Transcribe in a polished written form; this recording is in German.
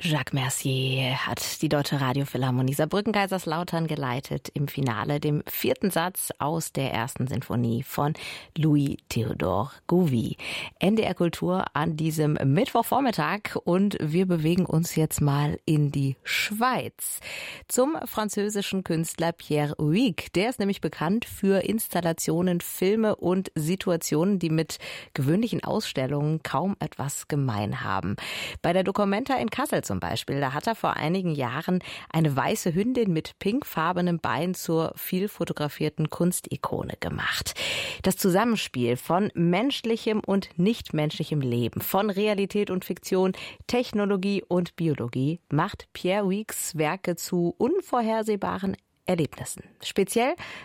Jacques Mercier hat die Deutsche Radiophilharmonie Saarbrücken-Kaiserslautern geleitet im Finale, dem 4. Satz aus der 1. Sinfonie von Louis Théodore Gouvi. NDR Kultur an diesem Mittwochvormittag und wir bewegen uns jetzt mal in die Schweiz zum französischen Künstler Pierre Huyghe. Der ist nämlich bekannt für Installationen, Filme und Situationen, die mit gewöhnlichen Ausstellungen kaum etwas gemein haben. Bei der Documenta in Kassel zum Beispiel, da hat er vor einigen Jahren eine weiße Hündin mit pinkfarbenem Bein zur viel fotografierten Kunstikone gemacht. Das Zusammenspiel von menschlichem und nichtmenschlichem Leben, von Realität und Fiktion, Technologie und Biologie macht Pierre Huyghes Werke zu unvorhersehbaren Erlebnissen. Speziell